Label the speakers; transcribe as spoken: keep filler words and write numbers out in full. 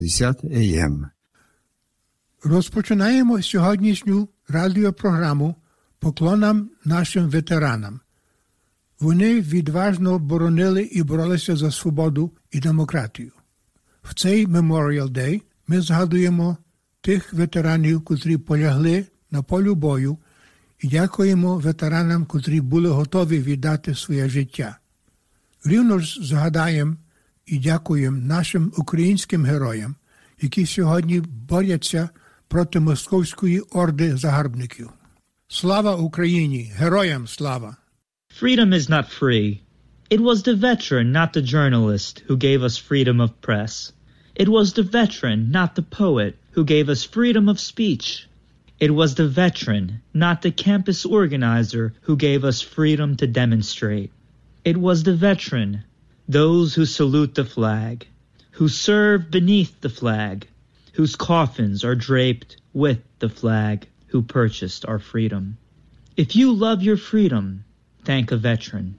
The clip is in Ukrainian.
Speaker 1: ей ем.
Speaker 2: Розпочинаємо сьогоднішню радіопрограму «Поклонам нашим ветеранам». Вони відважно боронили і боролися за свободу і демократію. В цей Memorial Day ми згадуємо тих ветеранів, котрі полягли на полі бою, і дякуємо ветеранам, котрі були готові віддати своє життя. Рівно ж згадаємо і дякуємо нашим українським героям, які сьогодні борються проти московської орди загарбників. Слава Україні! Героям слава!
Speaker 3: Freedom is not free. It was the veteran, not the journalist, who gave us freedom of press. It was the veteran, not the poet, who gave us freedom of speech. It was the veteran, not the campus organizer, who gave us freedom to demonstrate. It was the veteran, those who salute the flag, who serve beneath the flag, whose coffins are draped with the flag, who purchased our freedom. If you love your freedom, thank a veteran.